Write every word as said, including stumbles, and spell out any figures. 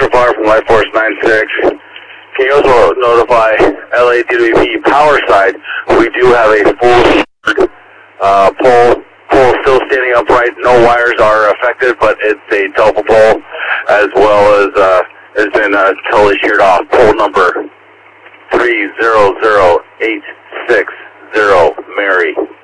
Extra far from Light Force nine six. Can you also notify L A D W P power side? We do have a full uh, pole, pole still standing upright. No wires are affected, but it's a telephone pole, as well as uh, has been uh, totally sheared off. Pole number three zero zero eight six zero, Mary.